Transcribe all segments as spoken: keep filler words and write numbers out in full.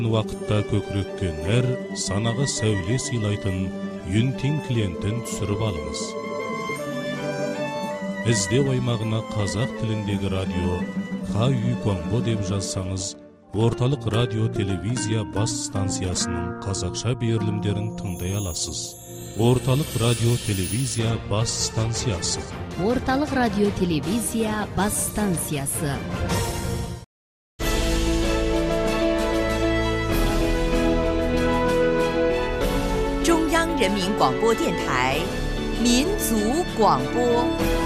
Вакытта көкүрөккө нәр, санага сәуле сыйлайтын Юнтин клиентин түсүрүп алыңыз. Издөө аймагына казак тилиндеги радио Ха-Үй Конго деп жазсаңыз, Орталық радио телевизия бас станциясының казакша берилимдерин тыңдай аласыз. Орталық радио телевизия бас станциясы. Орталық радио телевизия бас станциясы. 中央人民广播电台民族广播。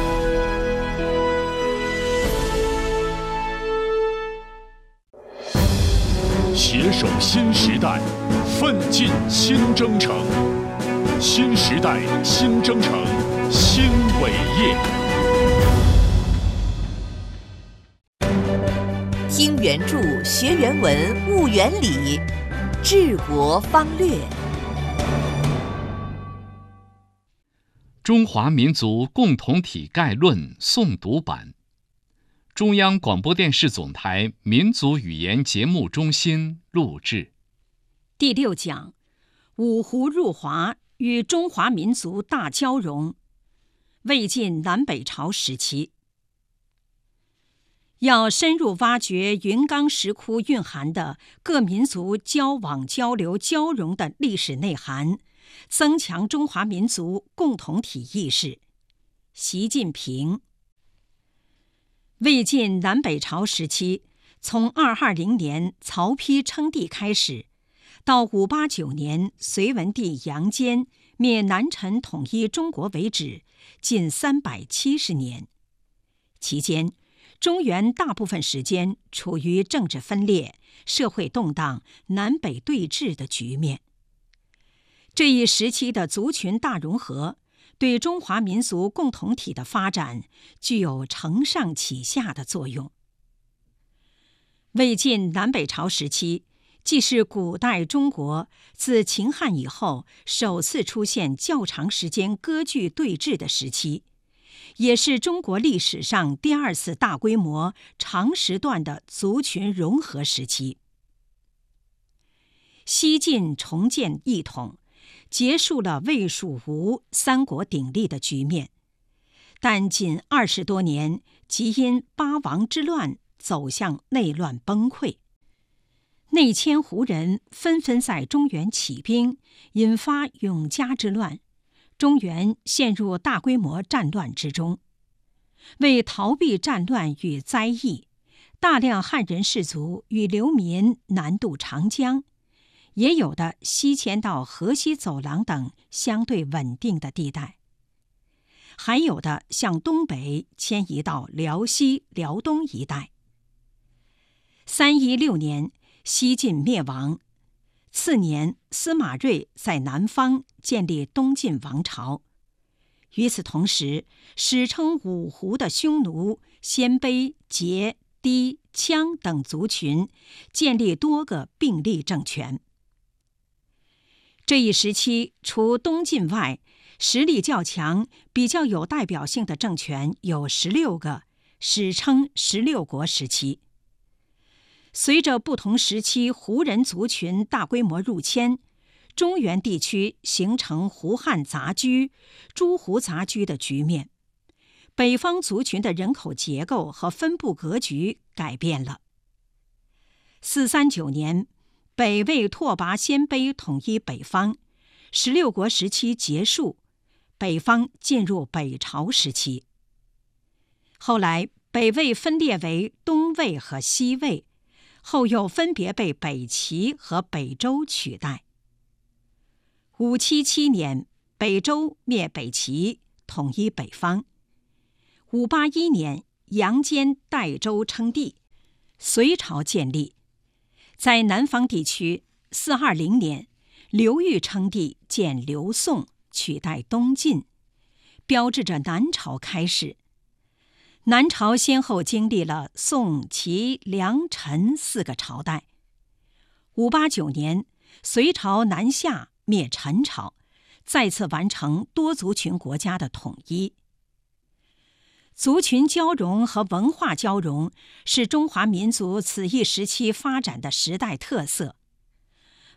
携手新时代，奋进新征程。新时代，新征程，新伟业。 听原著，学原文，悟原理，治国方略。 中华民族共同体概论诵读版，中央广播电视总台民族语言节目中心录制。 第六讲：五胡入华与中华民族大交融。魏晋南北朝时期，要深入挖掘云冈石窟蕴含的各民族交往、交流、交融的历史内涵，增强中华民族共同体意识。习近平。魏晋南北朝时期，从二二零年曹丕称帝开始，到五八九年隋文帝杨坚灭南陈统一中国为止，近三百七十年。期间，中原大部分时间处于政治分裂、社会动荡、南北对峙的局面。这一时期的族群大融合，对中华民族共同体的发展具有承上启下的作用。魏晋南北朝时期，既是古代中国自秦汉以后首次出现较长时间割据对峙的时期，也是中国历史上第二次大规模长时段的族群融合时期。西晋重建一统，结束了魏蜀吴三国鼎立的局面，但仅二十多年即因八王之乱走向内乱崩溃。内迁胡人纷纷在中原起兵，引发永嘉之乱，中原陷入大规模战乱之中。为逃避战乱与灾疫，大量汉人士族与流民南渡长江，也有的西迁到河西走廊等相对稳定的地带，还有的向东北迁移到辽西、辽东一带。三一六年，西晋灭亡，次年司马睿在南方建立东晋王朝。与此同时，史称五胡的匈奴、鲜卑、羯、氐、羌等族群建立多个并立政权。这一时期，除东晋外，实力较强、比较有代表性的政权有十六个，史称十六国时期。随着不同时期胡人族群大规模入迁，中原地区形成胡汉杂居、诸胡杂居的局面，北方族群的人口结构和分布格局改变了。四三九年，北魏拓跋鲜卑统一北方，十六国时期结束，北方进入北朝时期。后来，北魏分裂为东魏和西魏，后又分别被北齐和北周取代。五七七年，北周灭北齐，统一北方。五八一年，杨坚代周称帝，隋朝建立。在南方地区，四二零年，刘裕称帝，建刘宋，取代东晋，标志着南朝开始。南朝先后经历了宋、齐、梁、陈四个朝代。五八九年，隋朝南下灭陈朝，再次完成多族群国家的统一。族群交融和文化交融是中华民族此一时期发展的时代特色。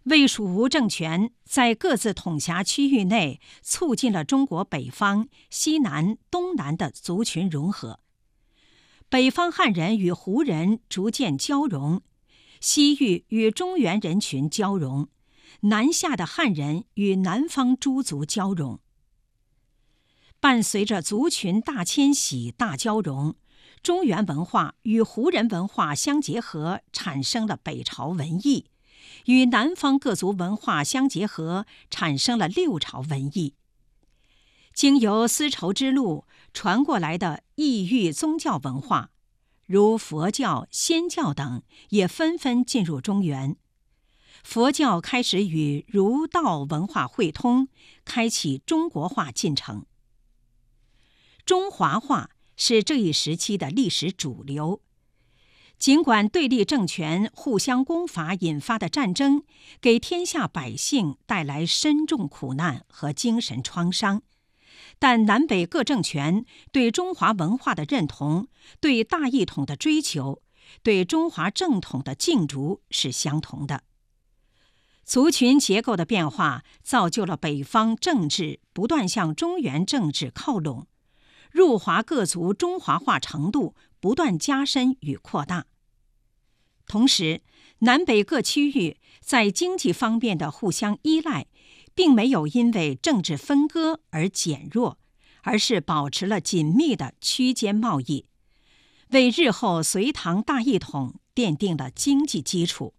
魏蜀吴政权在各自统辖区域内促进了中国北方、西南、东南的族群融合。北方汉人与胡人逐渐交融，西域与中原人群交融，南下的汉人与南方诸族交融。伴随着族群大迁徙、大交融，中原文化与胡人文化相结合，产生了北朝文艺；与南方各族文化相结合，产生了六朝文艺。经由丝绸之路传过来的异域宗教文化，如佛教、仙教等，也纷纷进入中原。佛教开始与儒道文化汇通，开启中国化进程。中华化是这一时期的历史主流。尽管对立政权互相攻伐引发的战争给天下百姓带来深重苦难和精神创伤，但南北各政权对中华文化的认同、对大一统的追求、对中华正统的竞逐是相同的。族群结构的变化造就了北方政治不断向中原政治靠拢，入华各族中华化程度不断加深与扩大。同时，南北各区域在经济方面的互相依赖，并没有因为政治分割而减弱，而是保持了紧密的区间贸易，为日后隋唐大一统奠定了经济基础。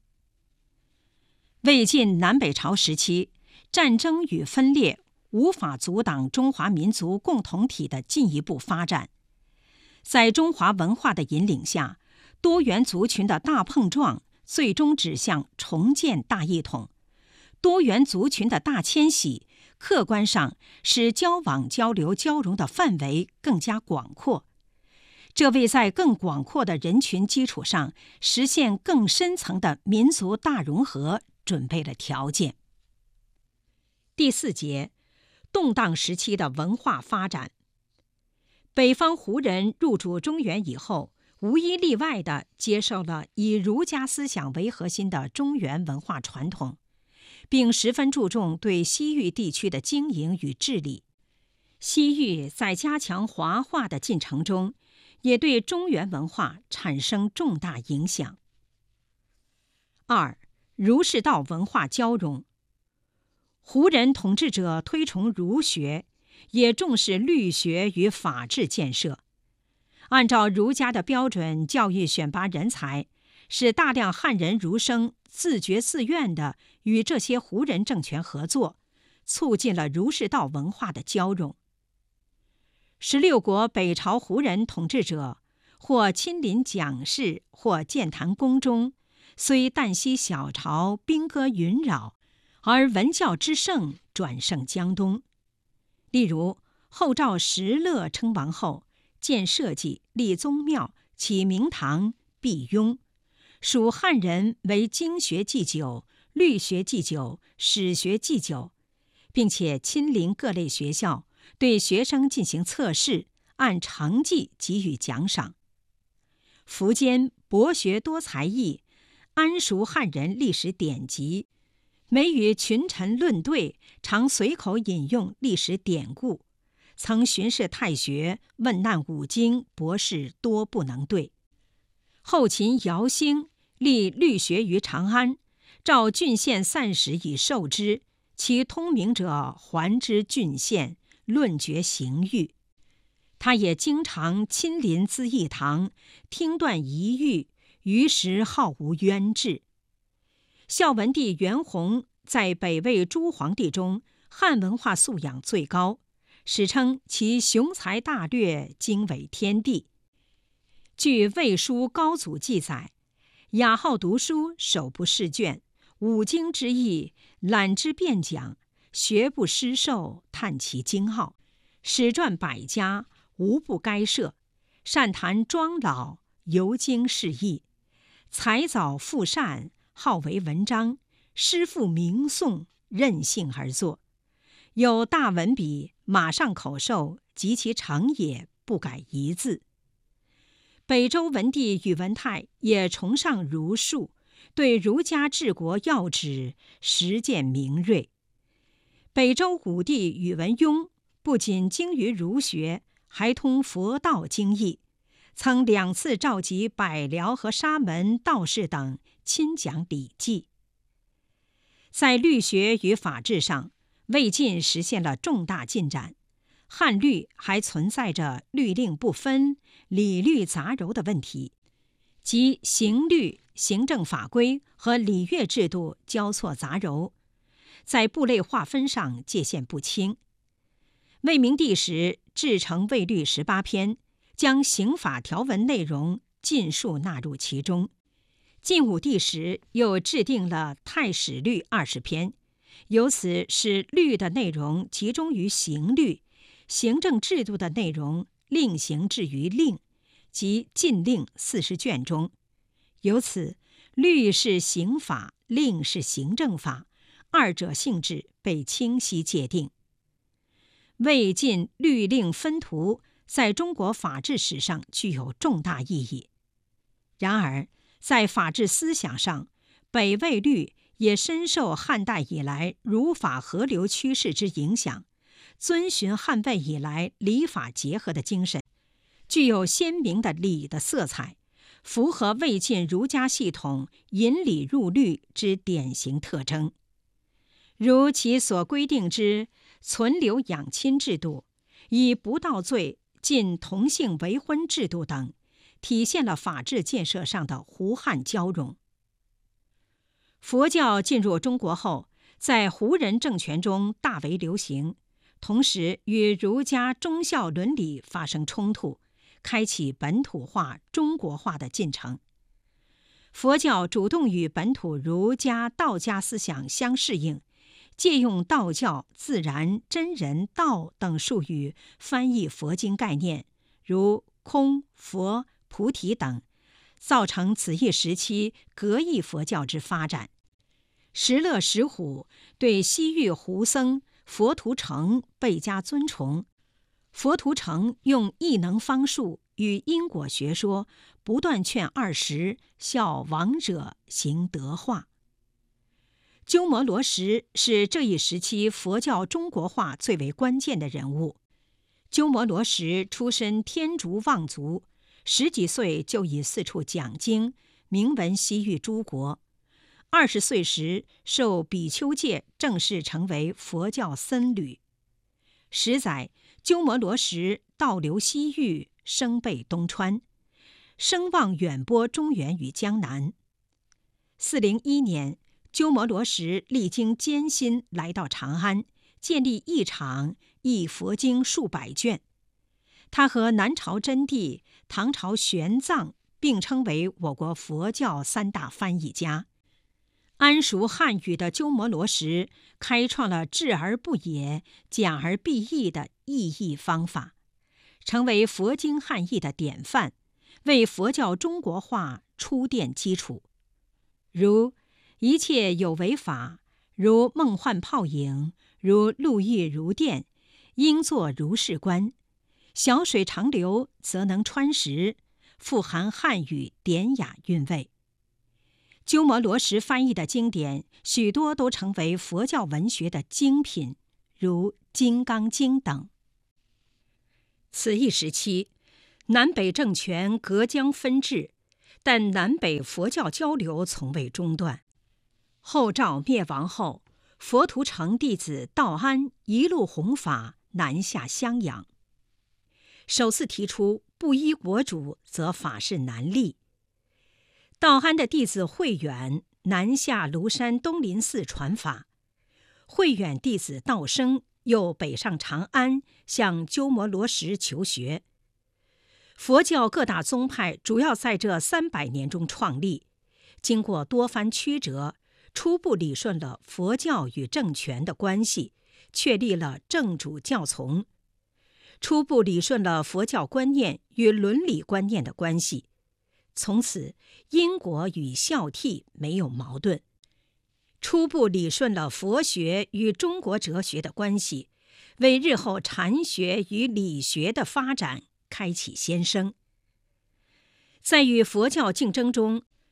魏晋南北朝时期，战争与分裂无法阻挡中华民族共同体的进一步发展。在中华文化的引领下，多元族群的大碰撞最终指向重建大一统。多元族群的大迁徙，客观上使交往交流交融的范围更加广阔，这为在更广阔的人群基础上实现更深层的民族大融合准备了条件。第四节，动荡时期的文化发展。北方胡人入主中原以后，无一例外地接受了以儒家思想为核心的中原文化传统，并十分注重对西域地区的经营与治理。西域在加强华化的进程中，也对中原文化产生重大影响。二、儒释道文化交融。胡人统治者推崇儒学，也重视律学与法治建设，按照儒家的标准教育选拔人才，使大量汉人儒生自觉自愿地与这些胡人政权合作，促进了儒释道文化的交融。十六国北朝胡人统治者，或亲临蒋氏，或建坛宫中，虽旦夕小朝，兵戈云扰，而文教之盛转盛江东。例如，后赵石勒称王后，建社稷，立宗庙，起明堂，辟雍，属汉人为经学祭酒、律学祭酒、史学祭酒，并且亲临各类学校，对学生进行测试，按成绩给予奖赏。苻坚博学多才艺，谙熟汉人历史典籍，每与群臣论对，常随口引用历史典故，曾巡视太学，问难五经，博士多不能对。后秦姚兴立律学于长安，召郡县散史以授之，其通明者还之郡县，论决刑狱。他也经常亲临资义堂，听断遗狱，于时好无冤志。孝文帝元宏在北魏诸皇帝中，汉文化素养最高，史称其雄才大略，经纬天地。据《魏书·高祖》记载，雅好读书，手不释卷，五经之义，览之辩讲，学不失授，探其经奥，史传百家，无不该涉，善谈庄老，游经释义，才藻复善，好为文章，诗赋名颂，任性而作，有大文笔，马上口授，及其成也，不改一字。北周文帝宇文泰也崇尚儒术， 对儒家治国要旨实践明锐。北周武帝宇文邕不仅精于儒学，还通佛道经义，曾两次召集百僚和沙门道士等亲讲《礼记》。在律学与法治上，魏晋实现了重大进展。汉律还存在着律令不分、礼律杂糅的问题，即刑律、行政法规和礼乐制度交错杂糅，在部类划分上界限不清。魏明帝时制成魏律十八篇，将刑法条文内容尽数纳入其中。晋武帝时又制定了太史律二十篇，由此使律的内容集中于刑律，行政制度的内容令行置于令，即禁令四十卷中。由此，律是刑法，令是行政法，二者性质被清晰界定。魏晋律令分途在中国法治史上具有重大意义。然而，在法治思想上，北魏律也深受汉代以来儒法合流趋势之影响，遵循汉魏以来礼法结合的精神，具有鲜明的礼的色彩，符合魏晋儒家系统引礼入律之典型特征。如其所规定之存留养亲制度，以不道罪禁同性为婚制度等，体现了法治建设上的胡汉交融。佛教进入中国后，在胡人政权中大为流行，同时与儒家忠孝伦理发生冲突，开启本土化、中国化的进程。佛教主动与本土儒家、道家思想相适应，借用道教、自然、真人、道等术语翻译佛经概念，如空、佛、菩提等，造成此一时期格义佛教之发展。石勒、石虎对西域胡僧佛图澄倍加尊崇，佛图澄用异能方术与因果学说，不断劝二十效亡者行德化。鸠摩罗什是这一时期佛教中国化最为关键的人物。鸠摩罗什出身天竺望族，十几岁就已四处讲经，名闻西域诸国。二十岁时受比丘戒，正式成为佛教僧侣。十载，鸠摩罗什倒流西域，声备东川，声望远播中原与江南。四零一年，鸠摩罗什历经艰辛来到长安，建立译场，译佛经数百卷。他和南朝真谛、唐朝玄奘并称为我国佛教三大翻译家。谙熟汉语的鸠摩罗什开创了智而不也、讲而必义的译译方法，成为佛经汉译的典范，为佛教中国化铺垫基础。如一切有为法，如梦幻泡影，如露亦如电，应作如是观。小水长流，则能穿石，富含汉语典雅韵味。鸠摩罗什翻译的经典，许多都成为佛教文学的精品，如《金刚经》等。此一时期，南北政权隔江分治，但南北佛教交流从未中断。后赵灭亡后，佛图澄弟子道安一路弘法，南下襄阳，首次提出不依国主，则法事难立。道安的弟子慧远南下庐山东林寺传法，慧远弟子道生又北上长安，向鸠摩罗什求学。佛教各大宗派主要在这三百年中创立，经过多番曲折，初步理顺了佛教与政权的关系，确立了正主教从，初步理顺了佛教观念与伦理观念的关系。从此，因果与孝悌没有矛盾，初步理顺了佛学与中国哲学的关系，为日后禅学与理学的发展开启先声。在与佛教竞争中，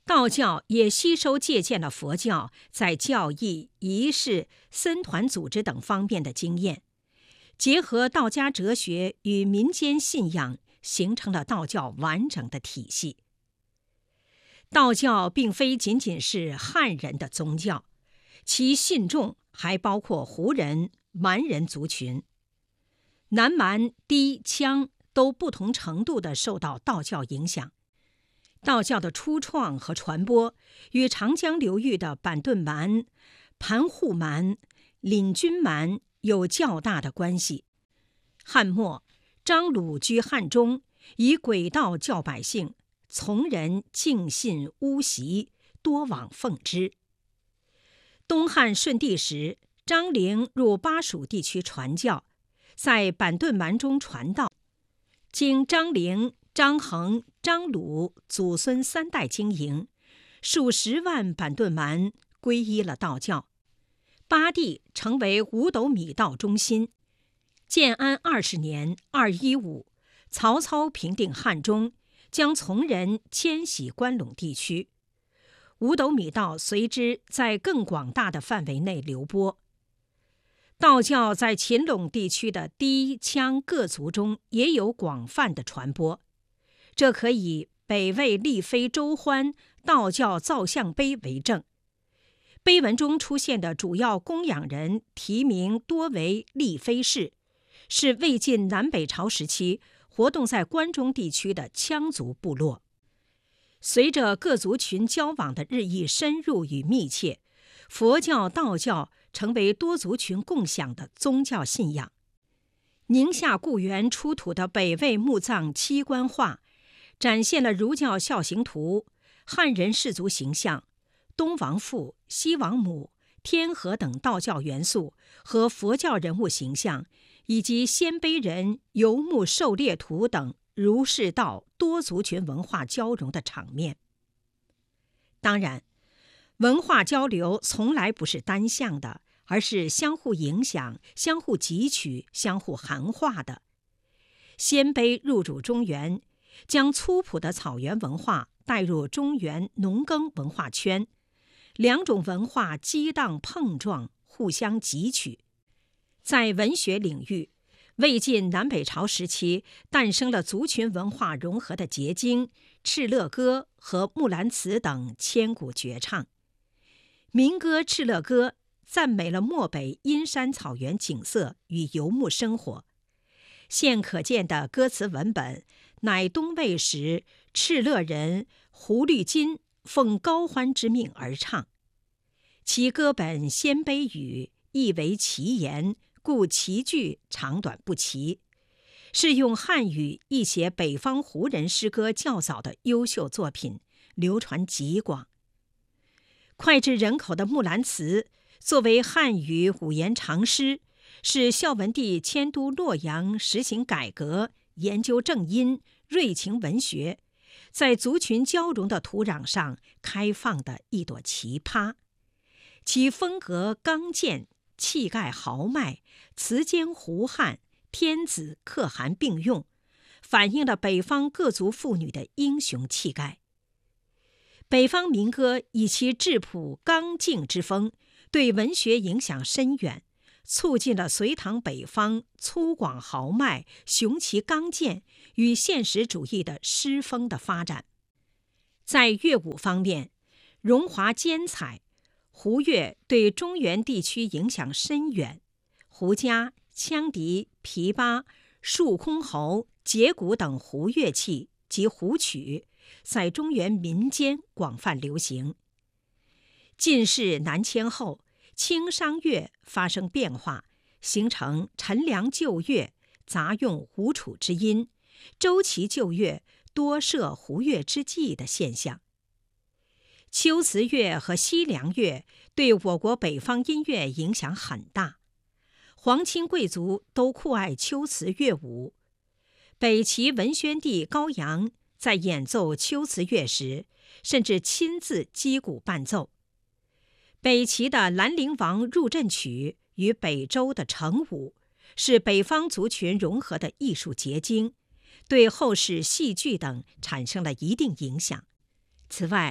道教也吸收借鉴了佛教在教义、仪式、僧团组织等方面的经验，结合道家哲学与民间信仰，形成了道教完整的体系。道教并非仅仅是汉人的宗教，其信众还包括胡人、蛮人族群。南蛮、氐、羌都不同程度地受到道教影响。道教的初创和传播与长江流域的板顿蛮、盘户蛮、领军蛮有较大的关系。汉末，张鲁居汉中，以诡道教百姓，从人敬信巫习，多往奉之。东汉顺帝时，张陵入巴蜀地区传教，在板顿蛮中传道，经张陵、张衡、张鲁祖孙三代经营，数十万板顿蛮皈依了道教。巴地成为五斗米道中心。建安二十年（二一五），曹操平定汉中，将从人迁徙关陇地区，五斗米道随之在更广大的范围内流播。道教在秦陇地区的氐、羌各族中也有广泛的传播，这可以北魏立妃周欢道教造像碑为证。碑文中出现的主要供养人题名多为立妃氏，是魏晋南北朝时期活动在关中地区的羌族部落。随着各族群交往的日益深入与密切，佛教、道教成为多族群共享的宗教信仰。宁夏固原出土的北魏墓葬七官画，展现了儒教孝行图、汉人氏族形象、东王父、西王母、天河等道教元素和佛教人物形象，以及鲜卑人游牧狩猎图等儒释道多族群文化交融的场面。当然，文化交流从来不是单向的，而是相互影响、相互汲取、相互含化的。鲜卑入主中原，将粗朴的草原文化带入中原农耕文化圈，两种文化激荡碰撞，互相汲取。在文学领域，魏晋南北朝时期诞生了族群文化融合的结晶《敕勒歌》和《木兰辞》等千古绝唱。民歌《敕勒歌》赞美了漠北阴山草原景色与游牧生活。现可见的歌词文本乃东魏时敕勒人胡律金奉高欢之命而唱，其歌本鲜卑语，意为奇言，故其句长短不齐，是用汉语译写北方胡人诗歌较早的优秀作品，流传极广。脍炙人口的《木兰辞》作为汉语五言长诗，是孝文帝迁都洛阳实行改革，研究正音、锐情文学，在族群交融的土壤上开放的一朵奇葩。其风格刚健，气概豪迈，词间胡汉，天子可汗并用，反映了北方各族妇女的英雄气概。北方民歌以其质朴刚劲之风，对文学影响深远，促进了隋唐北方粗犷豪迈、雄奇刚健与现实主义的诗风的发展。在乐舞方面，荣华兼采，胡乐对中原地区影响深远，胡笳、羌笛、琵琶、竖箜篌、节鼓等胡乐器及胡曲在中原民间广泛流行。晋士南迁后，清商乐发生变化，形成陈梁旧乐杂用胡楚之音，周齐旧乐多设胡乐之技的现象。秋瓷乐和西凉乐对我国北方音乐影响很大，皇亲贵族都酷爱秋瓷乐舞。北齐文宣帝高阳在演奏秋瓷乐时，甚至亲自击鼓伴奏。北齐的兰陵王入阵曲与北周的成舞，是北方族群融合的艺术结晶，对后世戏剧等产生了一定影响。此外，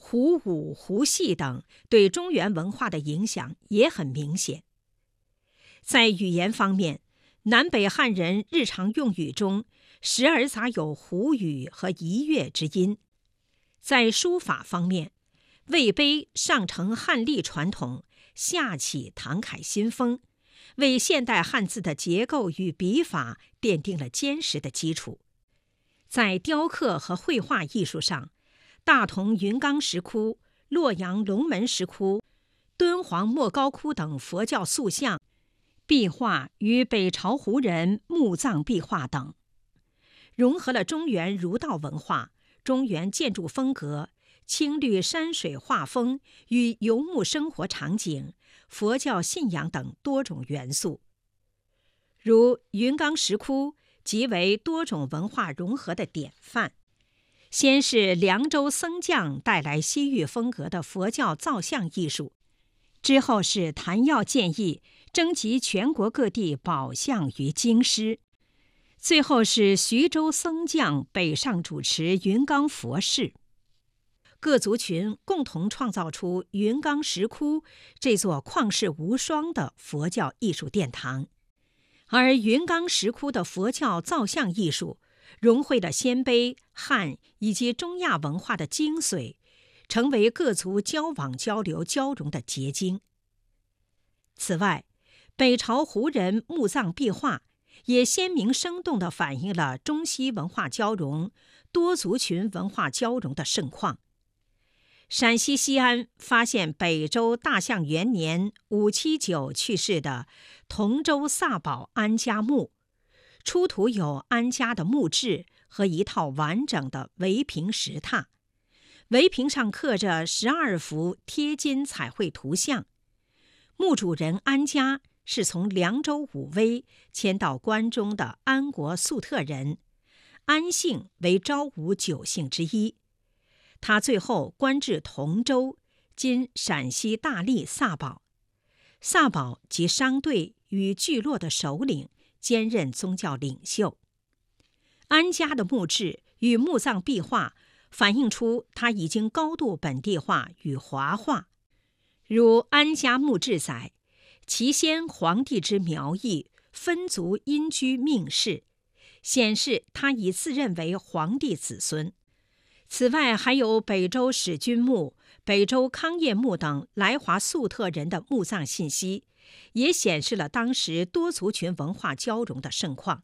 胡舞、胡戏等对中原文化的影响也很明显。在语言方面，南北汉人日常用语中时而杂有胡语和夷越之音。在书法方面，魏碑上承汉隶传统，下启唐楷新风，为现代汉字的结构与笔法奠定了坚实的基础。在雕刻和绘画艺术上，大同云冈石窟、洛阳龙门石窟、敦煌莫高窟等佛教塑像、壁画与北朝胡人墓葬壁画等，融合了中原儒道文化、中原建筑风格、青绿山水画风与游牧生活场景、佛教信仰等多种元素。如云冈石窟即为多种文化融合的典范。先是凉州僧匠带来西域风格的佛教造像艺术，之后是谭耀建议征集全国各地宝像于京师，最后是徐州僧匠北上主持云冈佛事。各族群共同创造出云冈石窟这座旷世无双的佛教艺术殿堂。而云冈石窟的佛教造像艺术融汇了鲜卑、汉以及中亚文化的精髓，成为各族交往交流交融的结晶。此外，北朝胡人墓葬壁画也鲜明生动地反映了中西文化交融、多族群文化交融的盛况。陕西西安发现北周大象元年五七九去世的同州萨宝安家墓，出土有安家的墓志和一套完整的围屏石拓，围屏上刻着十二幅贴金彩绘图像。墓主人安家是从凉州武威迁到关中的安国粟特人，安姓为昭武九姓之一。他最后官至同州（今陕西大荔）萨宝。萨宝即商队与聚落的首领，兼任宗教领袖。安家的墓志与墓葬壁画反映出他已经高度本地化与华化。如安家墓志载，其先皇帝之苗裔，分族因居命氏，显示他已自认为皇帝子孙。此外，还有北周史君墓、北周康业墓等来华粟特人的墓葬信息，也显示了当时多族群文化交融的盛况。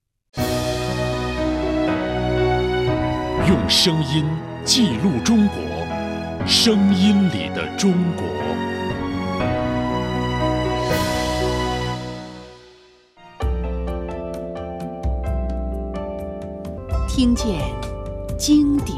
用声音记录中国，声音里的中国。 听见经典。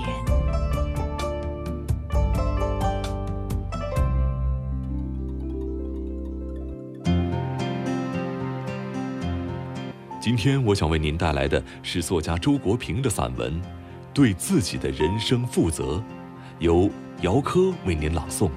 今天我想为您带来的是作家周国平的散文《对自己的人生负责》，由姚科为您朗诵。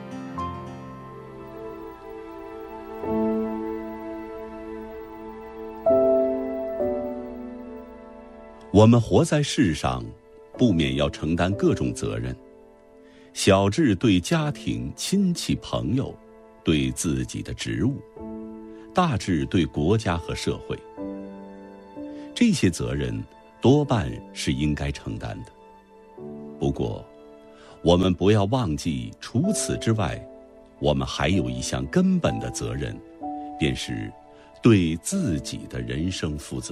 我们活在世上，不免要承担各种责任，小至对家庭、亲戚、朋友，对自己的职务，大至对国家和社会。这些责任多半是应该承担的。不过，我们不要忘记，除此之外，我们还有一项根本的责任，便是对自己的人生负责。